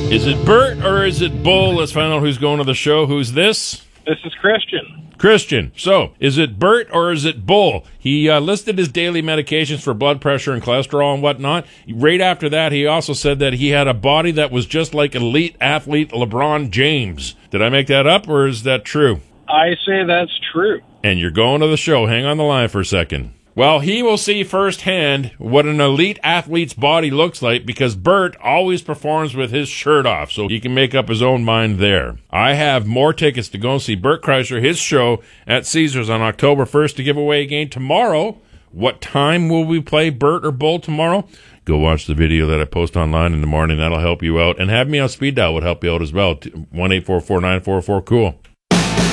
Is it Bert or is it Bull? Let's find out who's going to the show. Who's this? This is Christian. Christian. So, is it Bert or is it Bull? He listed his daily medications for blood pressure and cholesterol and whatnot. Right after that, he also said that he had a body that was just like elite athlete LeBron James. Did I make that up, or is that true? I say that's true. And you're going to the show. Hang on the line for a second. Well, he will see firsthand what an elite athlete's body looks like, because Bert always performs with his shirt off, so he can make up his own mind there. I have more tickets to go and see Bert Kreischer, his show at Caesars on October 1st, to give away again tomorrow. What time will we play Bert or Bull tomorrow? Go watch the video that I post online in the morning. That'll help you out. And have me on speed dial would help you out as well. 1-844-944-COOL.